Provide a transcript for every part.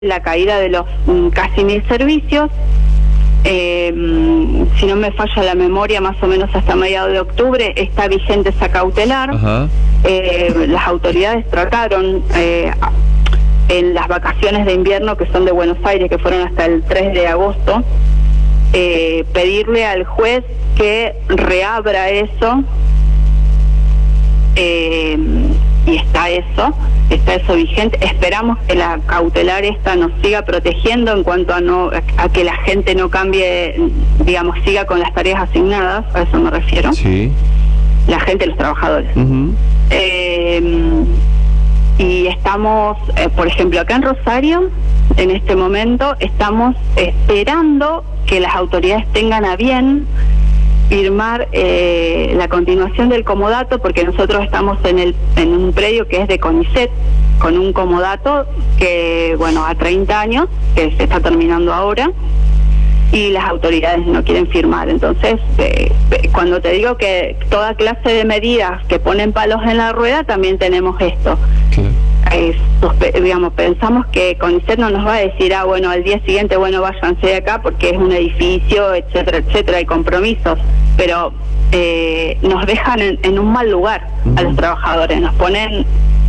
la caída de los casi 1000 servicios. Si no me falla la memoria, más o menos hasta mediados de octubre está vigente esa cautelar. Las autoridades trataron en las vacaciones de invierno, que son de Buenos Aires, que fueron hasta el 3 de agosto, pedirle al juez que reabra eso, y está eso vigente. Esperamos que la cautelar esta nos siga protegiendo en cuanto a que la gente no cambie, digamos, siga con las tareas asignadas, a eso me refiero. Sí. La gente, los trabajadores. Y estamos, por ejemplo, acá en Rosario, en este momento, estamos esperando que las autoridades tengan a bien firmar la continuación del comodato, porque nosotros estamos en un predio que es de CONICET, con un comodato que, bueno, a 30 años, que se está terminando ahora, y las autoridades no quieren firmar. Entonces, cuando te digo que toda clase de medidas que ponen palos en la rueda, también tenemos esto. Digamos, pensamos que CONICET no nos va a decir, bueno, al día siguiente, bueno, váyanse de acá porque es un edificio, etcétera, etcétera, hay compromisos, pero nos dejan en un mal lugar a los trabajadores, nos ponen,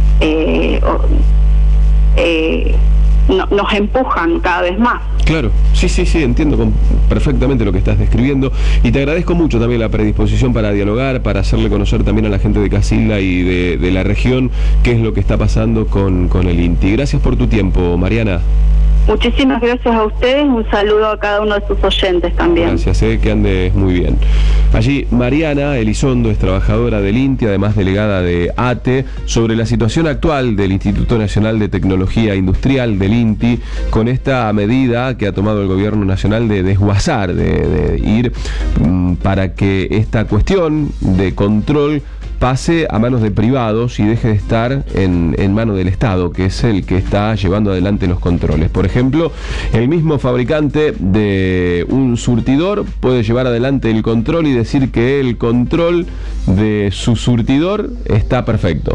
nos empujan cada vez más. Claro, sí, entiendo perfectamente lo que estás describiendo, y te agradezco mucho también la predisposición para dialogar, para hacerle conocer también a la gente de Casilda y de la región qué es lo que está pasando con el INTI. Gracias por tu tiempo, Mariana. Muchísimas gracias a ustedes, un saludo a cada uno de sus oyentes también. Gracias, que andes muy bien. Allí Mariana Elizondo es trabajadora del INTI, además delegada de ATE, sobre la situación actual del Instituto Nacional de Tecnología Industrial del INTI, con esta medida que ha tomado el gobierno nacional de desguazar, de ir para que esta cuestión de control pase a manos de privados y deje de estar en manos del Estado, que es el que está llevando adelante los controles. Por ejemplo, el mismo fabricante de un surtidor puede llevar adelante el control y decir que el control de su surtidor está perfecto.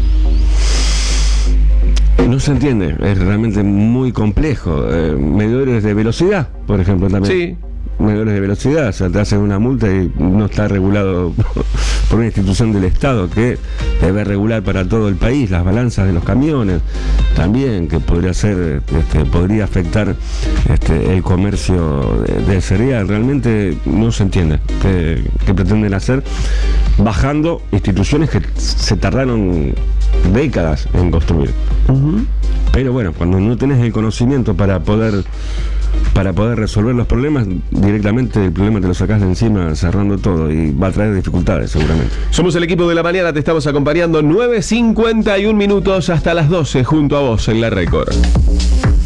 No se entiende, es realmente muy complejo. Medidores de velocidad, por ejemplo, también. Sí. Medidores de velocidad, o sea, te hacen una multa y no está regulado por una institución del Estado que debe regular para todo el país las balanzas de los camiones, también, que podría ser, podría afectar el comercio del cereal. Realmente no se entiende qué pretenden hacer, bajando instituciones que se tardaron décadas en construir. Pero bueno, cuando no tenés el conocimiento para poder resolver los problemas, directamente el problema te lo sacás de encima cerrando todo, y va a traer dificultades seguramente. Somos el equipo de la mañana, te estamos acompañando 9:51 hasta las 12 junto a vos en La Record.